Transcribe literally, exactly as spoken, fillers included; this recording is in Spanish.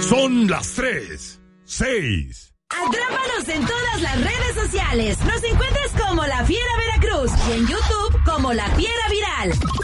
Son las tres, seis. Atrápanos en todas las redes sociales. Nos encuentras como La Fiera Veracruz y en YouTube como La Fiera Viral.